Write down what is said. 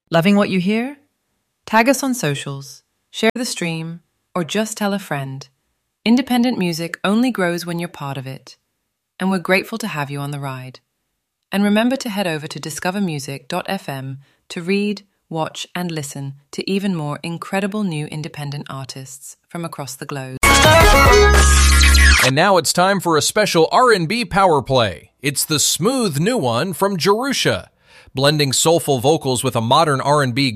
Loving what you hear? Tag us on socials, share the stream, or just tell a friend. Independent music only grows when you're part of it. And we're grateful to have you on the ride. And remember to head over to discovermusic.fm to read, watch, and listen to even more incredible new independent artists from across the globe. And now it's time for a special R&B power play. It's the smooth new one from Jerusha, blending soulful vocals with a modern R&B